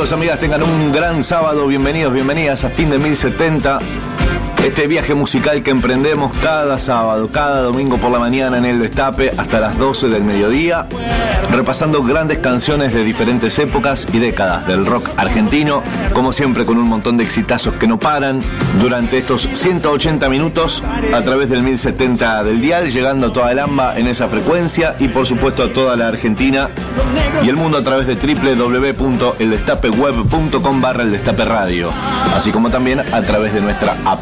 amigos, amigas, tengan un gran sábado. Bienvenidos, bienvenidas a Fin de 1070. Este viaje musical que emprendemos cada sábado, cada domingo por la mañana en el Destape hasta las 12 del mediodía, repasando grandes canciones de diferentes épocas y décadas del rock argentino, como siempre con un montón de exitazos que no paran durante estos 180 minutos a través del 1070 del dial, llegando a toda el AMBA en esa frecuencia y por supuesto a toda la Argentina y el mundo a través de www.eldestapeweb.com/El Destape Radio, así como también a través de nuestra app.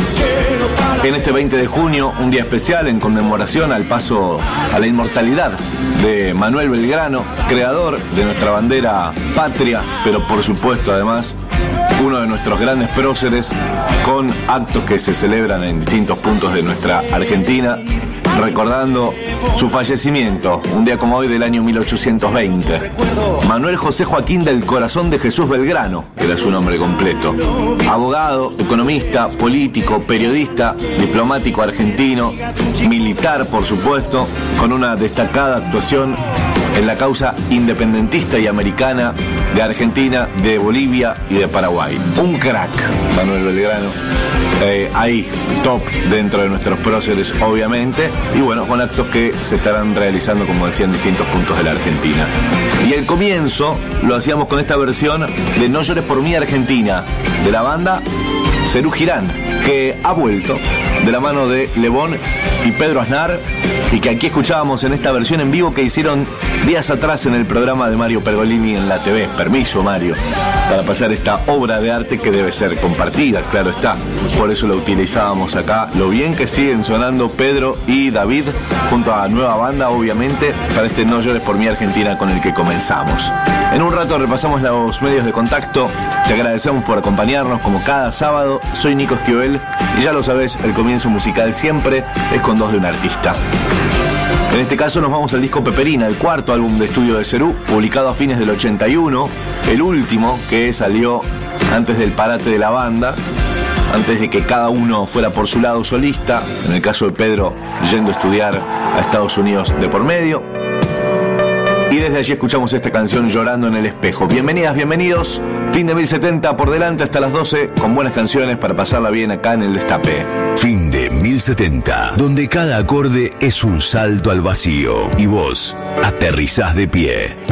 En este 20 de junio, un día especial en conmemoración al paso a la inmortalidad de Manuel Belgrano, creador de nuestra bandera patria, pero por supuesto además uno de nuestros grandes próceres, con actos que se celebran en distintos puntos de nuestra Argentina, recordando su fallecimiento, un día como hoy del año 1820. Manuel José Joaquín del Corazón de Jesús Belgrano era su nombre completo. Abogado, economista, político, periodista, diplomático argentino, militar por supuesto, con una destacada actuación en la causa independentista y americana de Argentina, de Bolivia y de Paraguay. Un crack, Manuel Belgrano. Ahí, top dentro de nuestros próceres, obviamente, y bueno, con actos que se estarán realizando, como decía, en distintos puntos de la Argentina. Y el comienzo lo hacíamos con esta versión de No llores por mí, Argentina, de la banda Serú Girán, que ha vuelto de la mano de Lebón y Pedro Aznar, y que aquí escuchábamos en esta versión en vivo que hicieron días atrás en el programa de Mario Pergolini en la TV. Permiso, Mario, para pasar esta obra de arte que debe ser compartida, claro está. Por eso la utilizábamos acá. Lo bien que siguen sonando Pedro y David junto a nueva banda, obviamente, para este No llores por mí, Argentina, con el que comenzamos. En un rato repasamos los medios de contacto. Te agradecemos por acompañarnos como cada sábado. Soy Nico Esquivel y ya lo sabes, el comienzo musical siempre es con dos de un artista. En este caso nos vamos al disco Peperina, el cuarto álbum de estudio de Serú, publicado a fines del 81, el último que salió antes del parate de la banda, antes de que cada uno fuera por su lado solista, en el caso de Pedro yendo a estudiar a Estados Unidos de por medio. Y desde allí escuchamos esta canción, Llorando en el Espejo. Bienvenidas, bienvenidos. Fin de 1070 por delante hasta las 12 con buenas canciones para pasarla bien acá en el Destape. Fin de 1070, donde cada acorde es un salto al vacío y vos aterrizás de pie.